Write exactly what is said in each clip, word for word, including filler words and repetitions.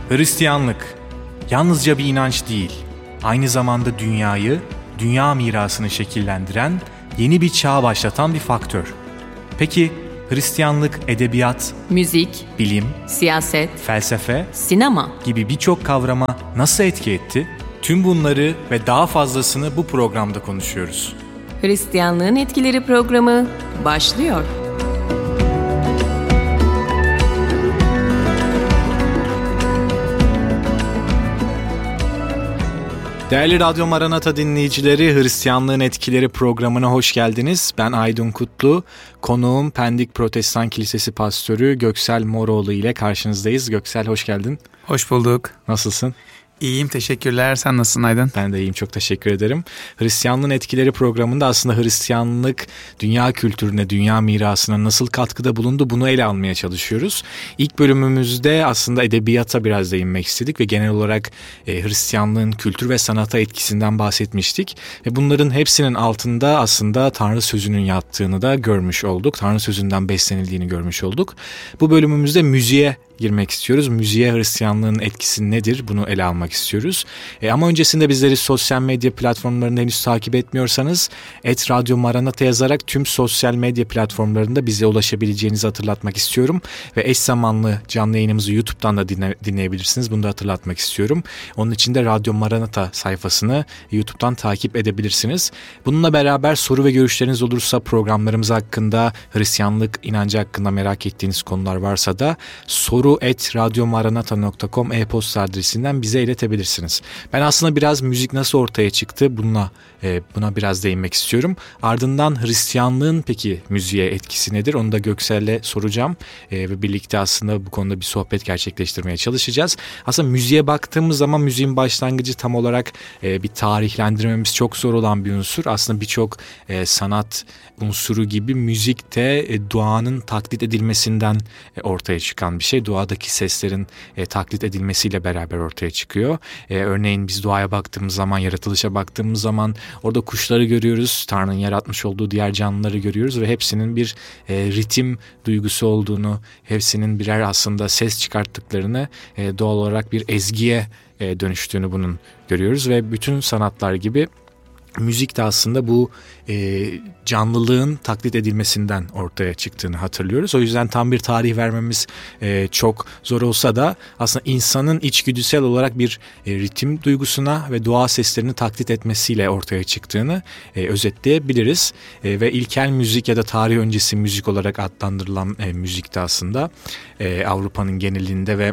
Hristiyanlık yalnızca bir inanç değil, aynı zamanda dünyayı, dünya mirasını şekillendiren, yeni bir çağ başlatan bir faktör. Peki Hristiyanlık edebiyat, müzik, bilim, siyaset, felsefe, sinema gibi birçok kavrama nasıl etki etti? Tüm bunları ve daha fazlasını bu programda konuşuyoruz. Hristiyanlığın Etkileri programı başlıyor. Değerli Radyo Maranata dinleyicileri, Hristiyanlığın Etkileri programına hoş geldiniz. Ben Aydın Kutlu, konuğum Pendik Protestan Kilisesi Pastörü Göksel Moroğlu ile karşınızdayız. Göksel, hoş geldin. Hoş bulduk. Nasılsın? İyiyim, teşekkürler. Sen nasılsın Aydın? Ben de iyiyim, çok teşekkür ederim. Hristiyanlığın Etkileri programında aslında Hristiyanlık dünya kültürüne, dünya mirasına nasıl katkıda bulundu, bunu ele almaya çalışıyoruz. İlk bölümümüzde aslında edebiyata biraz değinmek istedik ve genel olarak e, Hristiyanlığın kültür ve sanata etkisinden bahsetmiştik. Ve bunların hepsinin altında aslında Tanrı sözünün yattığını da görmüş olduk. Tanrı sözünden beslenildiğini görmüş olduk. Bu bölümümüzde müziğe girmek istiyoruz. Müziğe Hristiyanlığın etkisi nedir? Bunu ele almak istiyoruz. E, ama öncesinde bizleri sosyal medya platformlarında henüz takip etmiyorsanız et Radyo Maranata yazarak tüm sosyal medya platformlarında bize ulaşabileceğinizi hatırlatmak istiyorum. Ve eş zamanlı canlı yayınımızı YouTube'dan da dinle, dinleyebilirsiniz. Bunu da hatırlatmak istiyorum. Onun için de Radyo Maranata sayfasını YouTube'dan takip edebilirsiniz. Bununla beraber soru ve görüşleriniz olursa, programlarımız hakkında, Hristiyanlık inancı hakkında merak ettiğiniz konular varsa da soru et radyomaranata nokta com e-posta adresinden bize iletebilirsiniz. Ben aslında biraz müzik nasıl ortaya çıktı bununla e, buna biraz değinmek istiyorum. Ardından Hristiyanlığın peki müziğe etkisi nedir? Onu da Göksel'le soracağım e, ve birlikte aslında bu konuda bir sohbet gerçekleştirmeye çalışacağız. Aslında müziğe baktığımız zaman müziğin başlangıcı tam olarak e, bir tarihlendirmemiz çok zor olan bir unsur. Aslında birçok e, sanat unsuru gibi müzik de e, duanın taklit edilmesinden e, ortaya çıkan bir şey. Doğadaki seslerin e, taklit edilmesiyle beraber ortaya çıkıyor. E, örneğin biz doğaya baktığımız zaman, yaratılışa baktığımız zaman orada kuşları görüyoruz. Tanrı'nın yaratmış olduğu diğer canlıları görüyoruz ve hepsinin bir e, ritim duygusu olduğunu, hepsinin birer aslında ses çıkarttıklarını, e, doğal olarak bir ezgiye e, dönüştüğünü bunun görüyoruz ve bütün sanatlar gibi müzik de aslında bu e, canlılığın taklit edilmesinden ortaya çıktığını hatırlıyoruz. O yüzden tam bir tarih vermemiz e, çok zor olsa da aslında insanın içgüdüsel olarak bir e, ritim duygusuna ve doğa seslerini taklit etmesiyle ortaya çıktığını e, özetleyebiliriz. E, ve ilkel müzik ya da tarih öncesi müzik olarak adlandırılan e, müzik de aslında e, Avrupa'nın genelinde ve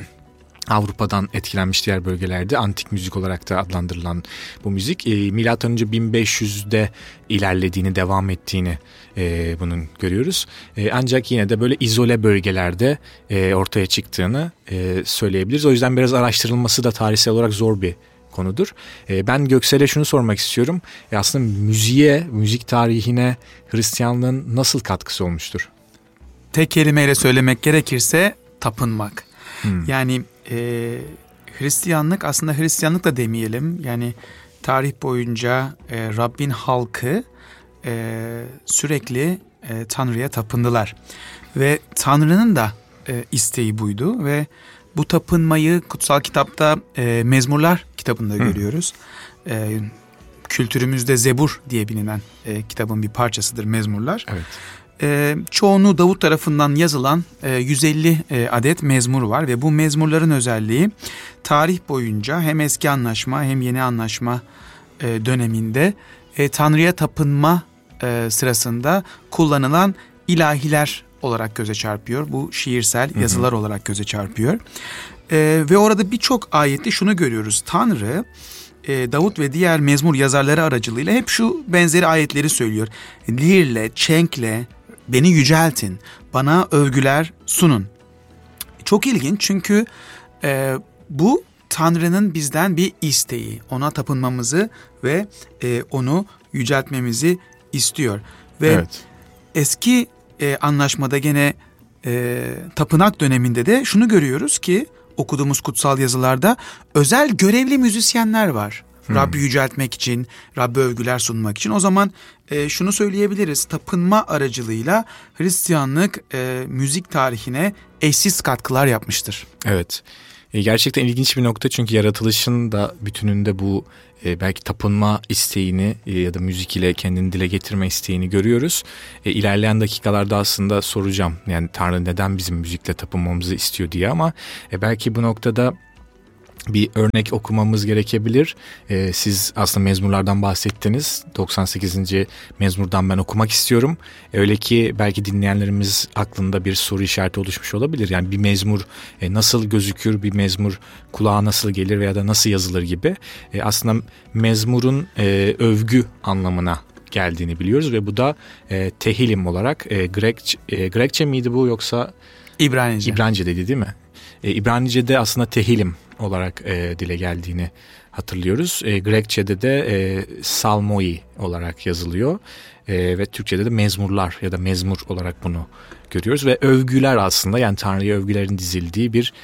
Avrupa'dan etkilenmiş diğer bölgelerde antik müzik olarak da adlandırılan bu müzik e, milattan önce bin beş yüzde ilerlediğini, devam ettiğini e, bunun görüyoruz. E, ancak yine de böyle izole bölgelerde e, ortaya çıktığını e, söyleyebiliriz. O yüzden biraz araştırılması da tarihsel olarak zor bir konudur. E, ben Göksel'e şunu sormak istiyorum. E, aslında müziğe, müzik tarihine Hristiyanlığın nasıl katkısı olmuştur? Tek kelimeyle söylemek gerekirse tapınmak. Hmm. Yani e, Hristiyanlık, aslında Hristiyanlık da demeyelim. Yani tarih boyunca e, Rabbin halkı e, sürekli e, Tanrı'ya tapındılar. Ve Tanrı'nın da e, isteği buydu ve bu tapınmayı kutsal kitapta e, Mezmurlar kitabında hmm. görüyoruz. E, kültürümüzde Zebur diye bilinen e, kitabın bir parçasıdır Mezmurlar. Evet. E, çoğunu Davut tarafından yazılan e, yüz elli e, adet mezmur var ve bu mezmurların özelliği tarih boyunca hem eski anlaşma hem yeni anlaşma e, döneminde e, Tanrı'ya tapınma e, sırasında kullanılan ilahiler olarak göze çarpıyor. Bu şiirsel yazılar hı hı. olarak göze çarpıyor. E, ve orada birçok ayette şunu görüyoruz. Tanrı e, Davut ve diğer mezmur yazarları aracılığıyla hep şu benzeri ayetleri söylüyor. Lirle, çenkle beni yüceltin, bana övgüler sunun. Çok ilginç çünkü e, bu Tanrı'nın bizden bir isteği. Ona tapınmamızı ve e, onu yüceltmemizi istiyor. Ve evet. eski e, anlaşmada gene e, tapınak döneminde de şunu görüyoruz ki okuduğumuz kutsal yazılarda özel görevli müzisyenler var. Hmm. Rabbi yüceltmek için, Rabbi övgüler sunmak için. O zaman e, şunu söyleyebiliriz. Tapınma aracılığıyla Hristiyanlık e, müzik tarihine eşsiz katkılar yapmıştır. Evet. E, gerçekten ilginç bir nokta, çünkü yaratılışın da bütününde bu e, belki tapınma isteğini e, ya da müzik ile kendini dile getirme isteğini görüyoruz. E, ilerleyen dakikalarda aslında soracağım, yani Tanrı neden bizim müzikle tapınmamızı istiyor diye, ama e, belki bu noktada bir örnek okumamız gerekebilir. Ee, siz aslında mezmurlardan bahsettiniz. doksan sekizinci mezmurdan ben okumak istiyorum. Öyle ki belki dinleyenlerimiz aklında bir soru işareti oluşmuş olabilir. Yani bir mezmur e, nasıl gözükür, bir mezmur kulağa nasıl gelir veya da nasıl yazılır gibi. E, aslında mezmurun e, övgü anlamına geldiğini biliyoruz ve bu da e, tehilim olarak e, Grekçe, e, Grekçe miydi bu yoksa İbranice. İbranice dedi değil mi? E, İbranice'de aslında tehilim olarak e, dile geldiğini hatırlıyoruz. E, Grekçe'de de e, salmoi olarak yazılıyor e, ve Türkçe'de de mezmurlar ya da mezmur olarak bunu görüyoruz ve övgüler aslında, yani Tanrı'ya övgülerin dizildiği bir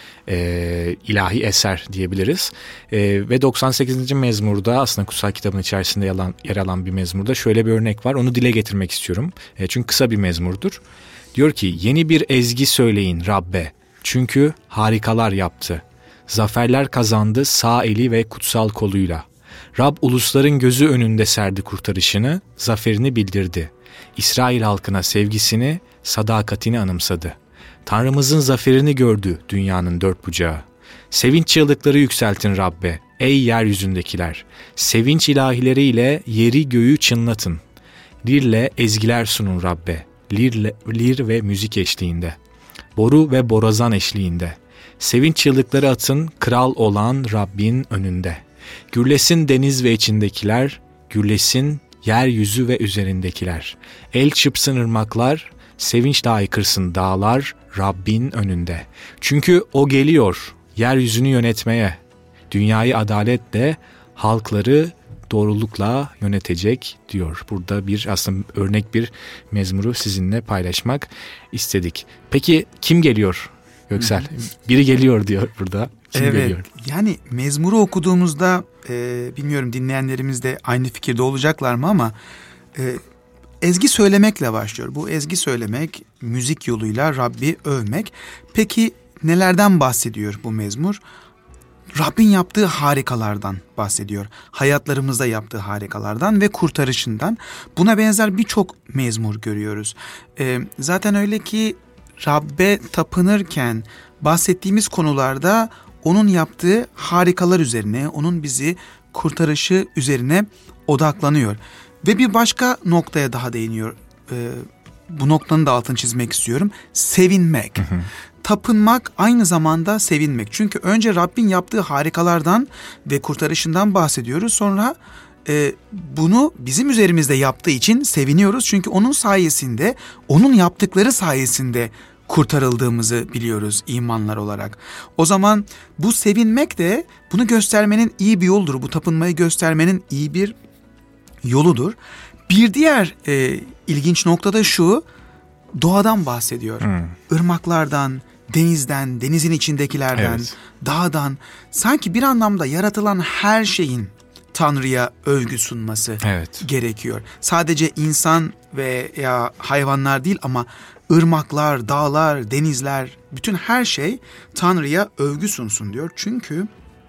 e, ilahi eser diyebiliriz. E, ve doksan sekizinci mezmurda, aslında kutsal kitabın içerisinde yer alan, yer alan bir mezmurda şöyle bir örnek var. Onu dile getirmek istiyorum. E, çünkü kısa bir mezmurdur. Diyor ki, yeni bir ezgi söyleyin Rabbe, çünkü harikalar yaptı. Zaferler kazandı sağ eli ve kutsal koluyla. Rab ulusların gözü önünde serdi kurtarışını, zaferini bildirdi. İsrail halkına sevgisini, sadakatini anımsadı. Tanrımızın zaferini gördü dünyanın dört bucağı. Sevinç çığlıkları yükseltin Rabbe, ey yeryüzündekiler. Sevinç ilahileriyle yeri göğü çınlatın. Lirle ezgiler sunun Rabbe, lirle, lir ve müzik eşliğinde. Boru ve borazan eşliğinde. Sevinç çığlıkları atın kral olan Rabbin önünde. Gürlesin deniz ve içindekiler, gürlesin yeryüzü ve üzerindekiler. El çırpsın ırmaklar, sevinçle haykırsın dağlar Rabbin önünde. Çünkü o geliyor yeryüzünü yönetmeye. Dünyayı adaletle, halkları doğrulukla yönetecek diyor. Burada bir aslında örnek bir mezmuru sizinle paylaşmak istedik. Peki kim geliyor Göksel? Biri geliyor diyor burada. Kim evet, geliyor? Yani mezmuru okuduğumuzda e, bilmiyorum dinleyenlerimiz de aynı fikirde olacaklar mı ama e, ezgi söylemekle başlıyor. Bu ezgi söylemek, müzik yoluyla Rabbi övmek. Peki nelerden bahsediyor bu mezmur? Rabbin yaptığı harikalardan bahsediyor. Hayatlarımızda yaptığı harikalardan ve kurtarışından. Buna benzer birçok mezmur görüyoruz. E, zaten öyle ki Rabbe tapınırken bahsettiğimiz konularda onun yaptığı harikalar üzerine, onun bizi kurtarışı üzerine odaklanıyor. Ve bir başka noktaya daha değiniyor. Ee, bu noktanın da altını çizmek istiyorum. Sevinmek. Hı hı. Tapınmak aynı zamanda sevinmek. Çünkü önce Rabbin yaptığı harikalardan ve kurtarışından bahsediyoruz. Sonra e, bunu bizim üzerimizde yaptığı için seviniyoruz. Çünkü onun sayesinde, onun yaptıkları sayesinde kurtarıldığımızı biliyoruz imanlar olarak. O zaman bu sevinmek de bunu göstermenin iyi bir yoludur. Bu tapınmayı göstermenin iyi bir yoludur. Bir diğer e, ilginç nokta da şu, doğadan bahsediyor. Hmm. Irmaklardan, denizden, denizin içindekilerden, evet. dağdan, sanki bir anlamda yaratılan her şeyin Tanrı'ya övgü sunması evet. gerekiyor. Sadece insan veya hayvanlar değil ama ırmaklar, dağlar, denizler, bütün her şey Tanrı'ya övgü sunsun diyor. Çünkü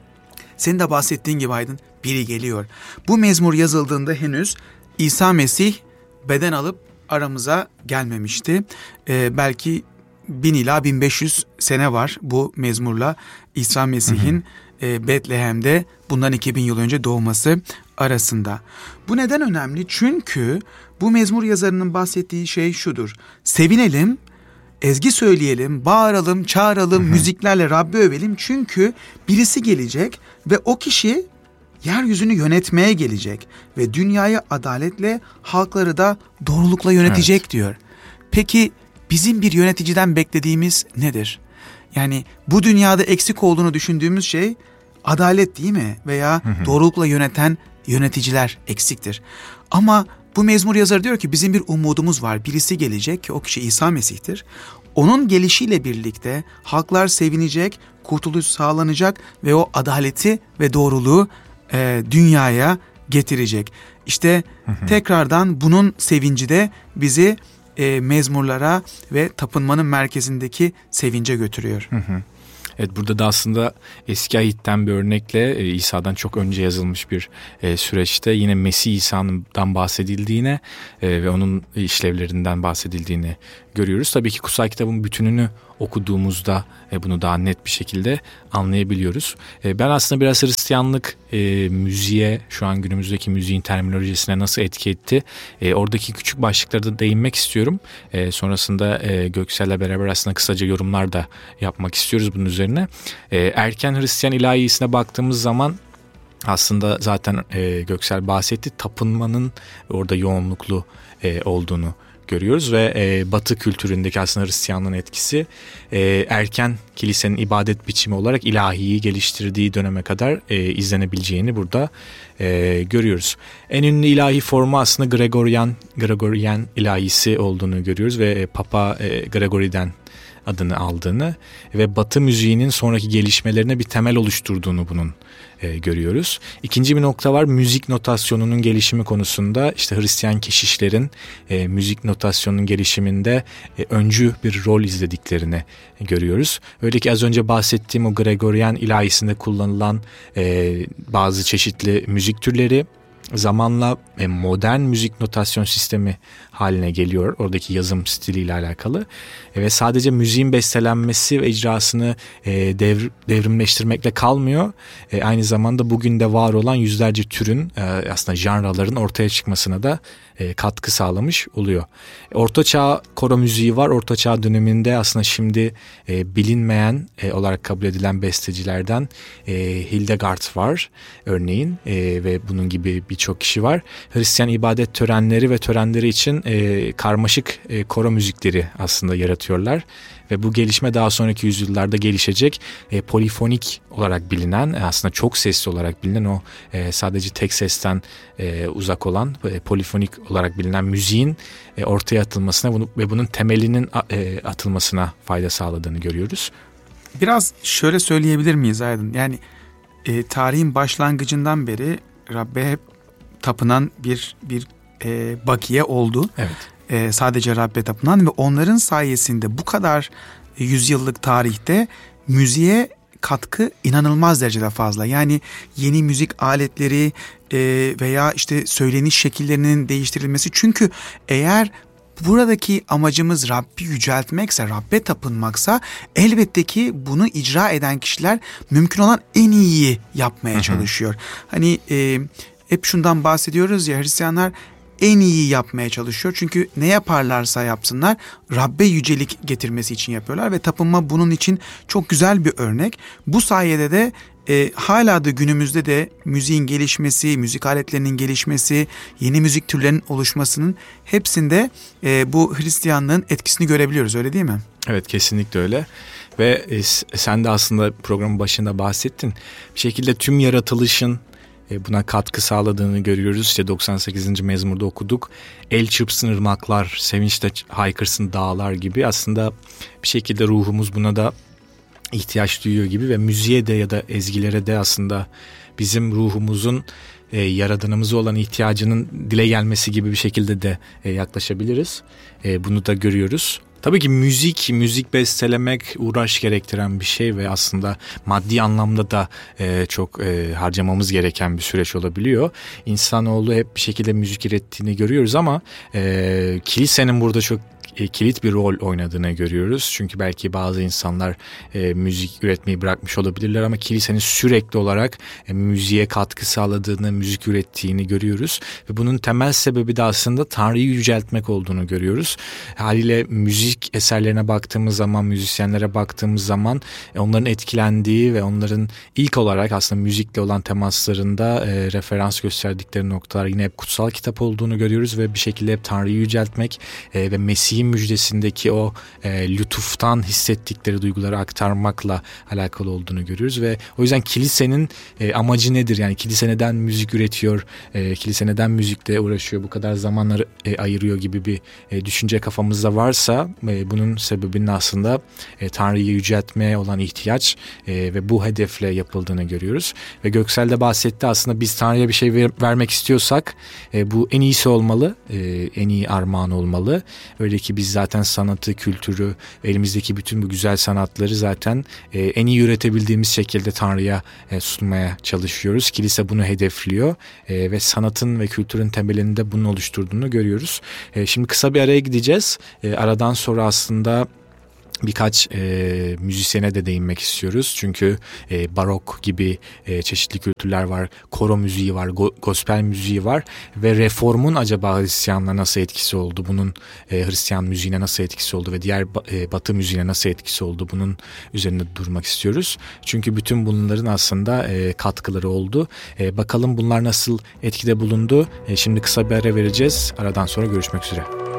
senin de bahsettiğin gibi Aydın, biri geliyor. Bu mezmur yazıldığında henüz İsa Mesih beden alıp aramıza gelmemişti. Ee, belki bin ila bin beş yüz sene var bu mezmurla İsa Mesih'in e, Betlehem'de bundan iki bin yıl önce doğması arasında. Bu neden önemli? Çünkü bu mezmur yazarının bahsettiği şey şudur. Sevinelim, ezgi söyleyelim, bağıralım, çağıralım, müziklerle Rabbi övelim. Çünkü birisi gelecek ve o kişi yeryüzünü yönetmeye gelecek ve dünyayı adaletle, halkları da doğrulukla yönetecek evet. diyor. Peki bizim bir yöneticiden beklediğimiz nedir? Yani bu dünyada eksik olduğunu düşündüğümüz şey adalet değil mi? Veya hı hı. doğrulukla yöneten yöneticiler eksiktir. Ama bu mezmur yazarı diyor ki bizim bir umudumuz var. Birisi gelecek ki o kişi İsa Mesih'tir. Onun gelişiyle birlikte halklar sevinecek, kurtuluş sağlanacak ve o adaleti ve doğruluğu e, dünyaya getirecek. İşte hı hı. tekrardan bunun sevinci de bizi e, mezmurlara ve tapınmanın merkezindeki sevince götürüyor. Hı hı. Evet, burada da aslında eski ahitten bir örnekle e, İsa'dan çok önce yazılmış bir e, süreçte yine Mesih İsa'dan bahsedildiğine e, ve onun işlevlerinden bahsedildiğini görüyoruz. Tabii ki kutsal kitabın bütününü okuduğumuzda e, bunu daha net bir şekilde anlayabiliyoruz. E, ben aslında biraz Hristiyanlık e, müziğe, şu an günümüzdeki müziğin terminolojisine nasıl etki etti, e, oradaki küçük başlıklara da değinmek istiyorum. E, sonrasında e, Göksel'le beraber aslında kısaca yorumlar da yapmak istiyoruz bunun üzerine. E, erken Hristiyan ilahiyesine baktığımız zaman aslında zaten e, Göksel bahsetti, tapınmanın orada yoğunluklu e, olduğunu görüyoruz ve e, Batı kültüründeki aslında Hristiyanlığın etkisi e, erken kilisenin ibadet biçimi olarak ilahiyi geliştirdiği döneme kadar e, izlenebileceğini burada e, görüyoruz. En ünlü ilahi formu aslında Gregorian, Gregorian ilahisi olduğunu görüyoruz ve e, Papa e, Gregory'den adını aldığını ve Batı müziğinin sonraki gelişmelerine bir temel oluşturduğunu bunun e, görüyoruz. İkinci bir nokta var, müzik notasyonunun gelişimi konusunda işte Hristiyan keşişlerin e, müzik notasyonunun gelişiminde e, öncü bir rol izlediklerini görüyoruz. Öyle ki az önce bahsettiğim o Gregorian ilahisinde kullanılan e, bazı çeşitli müzik türleri zamanla modern müzik notasyon sistemi haline geliyor. Oradaki yazım stiliyle alakalı. Ve sadece müziğin bestelenmesi ve icrasını devr, devrimleştirmekle kalmıyor. Aynı zamanda bugün de var olan yüzlerce türün, aslında janraların ortaya çıkmasına da katkı sağlamış oluyor. Orta Çağ koro müziği var. Orta Çağ döneminde aslında şimdi bilinmeyen olarak kabul edilen bestecilerden Hildegard var örneğin ve bunun gibi birçok kişi var. Hristiyan ibadet törenleri ve törenleri için e, karmaşık e, koro müzikleri aslında yaratıyorlar. Ve bu gelişme daha sonraki yüzyıllarda gelişecek e, polifonik olarak bilinen, aslında çok sesli olarak bilinen o e, sadece tek sesten e, uzak olan e, polifonik olarak bilinen müziğin e, ortaya atılmasına bunu, ve bunun temelinin e, atılmasına fayda sağladığını görüyoruz. Biraz şöyle söyleyebilir miyiz Aydın? Yani e, tarihin başlangıcından beri Rabbe hep tapınan bir bir e, bakiye oldu. Evet. E, sadece Rabbe tapınan ve onların sayesinde bu kadar e, yüzyıllık tarihte müziğe katkı inanılmaz derecede fazla. Yani yeni müzik aletleri e, veya işte söyleniş şekillerinin değiştirilmesi. Çünkü eğer buradaki amacımız Rabbi yüceltmekse, Rabbe tapınmaksa elbette ki bunu icra eden kişiler mümkün olan en iyiyi yapmaya Hı-hı. çalışıyor. Hani e, hep şundan bahsediyoruz ya, Hristiyanlar en iyi yapmaya çalışıyor. Çünkü ne yaparlarsa yapsınlar Rabbe yücelik getirmesi için yapıyorlar ve tapınma bunun için çok güzel bir örnek. Bu sayede de e, hala da günümüzde de müziğin gelişmesi, müzik aletlerinin gelişmesi, yeni müzik türlerinin oluşmasının hepsinde e, bu Hristiyanlığın etkisini görebiliyoruz, öyle değil mi? Evet, kesinlikle öyle. Ve e, sen de aslında programın başında bahsettin. Bir şekilde tüm yaratılışın buna katkı sağladığını görüyoruz. İşte doksan sekizinci mezmurda okuduk. El çırpsın ırmaklar, sevinçle haykırsın dağlar gibi. Aslında bir şekilde ruhumuz buna da ihtiyaç duyuyor gibi ve müziğe de ya da ezgilere de aslında bizim ruhumuzun e, yaradanımıza olan ihtiyacının dile gelmesi gibi bir şekilde de e, yaklaşabiliriz. E, bunu da görüyoruz. Tabii ki müzik, müzik bestelemek uğraş gerektiren bir şey ve aslında maddi anlamda da e, çok e, harcamamız gereken bir süreç olabiliyor. İnsanoğlu hep bir şekilde müzik ürettiğini görüyoruz ama e, kilisenin burada çok e, kilit bir rol oynadığını görüyoruz. Çünkü belki bazı insanlar e, müzik üretmeyi bırakmış olabilirler ama kilisenin sürekli olarak e, müziğe katkı sağladığını, müzik ürettiğini görüyoruz. Ve bunun temel sebebi de aslında Tanrı'yı yüceltmek olduğunu görüyoruz. Haliyle müzik eserlerine baktığımız zaman, müzisyenlere baktığımız zaman e, onların etkilendiği ve onların ilk olarak aslında müzikle olan temaslarında e, referans gösterdikleri noktalar yine hep kutsal kitap olduğunu görüyoruz ve bir şekilde hep Tanrı'yı yüceltmek e, ve Mesih'in müjdesindeki o e, lütuftan hissettikleri duyguları aktarmakla alakalı olduğunu görüyoruz ve o yüzden kilisenin e, amacı nedir? Yani kilise neden müzik üretiyor? E, kilise neden müzikle uğraşıyor? Bu kadar zamanları e, ayırıyor gibi bir e, düşünce kafamızda varsa e, bunun sebebinin aslında e, Tanrı'yı yüceltmeye olan ihtiyaç e, ve bu hedefle yapıldığını görüyoruz. Ve Göksel de bahsetti, aslında biz Tanrı'ya bir şey ver, vermek istiyorsak e, bu en iyisi olmalı, e, en iyi armağan olmalı. Öyle ki ki biz zaten sanatı, kültürü, elimizdeki bütün bu güzel sanatları zaten e, en iyi üretebildiğimiz şekilde Tanrı'ya e, sunmaya çalışıyoruz. Kilise bunu hedefliyor e, ve sanatın ve kültürün temelini de bunun oluşturduğunu görüyoruz. E, şimdi kısa bir araya gideceğiz. E, aradan sonra aslında birkaç e, müzisyene de değinmek istiyoruz. Çünkü e, barok gibi e, çeşitli kültürler var. Koro müziği var, go, gospel müziği var ve reformun acaba Hristiyanlığa nasıl etkisi oldu? Bunun e, Hristiyan müziğine nasıl etkisi oldu ve diğer e, Batı müziğine nasıl etkisi oldu? Bunun üzerinde durmak istiyoruz. Çünkü bütün bunların aslında e, katkıları oldu. E, bakalım bunlar nasıl etkide bulundu? E, şimdi kısa bir ara vereceğiz. Aradan sonra görüşmek üzere.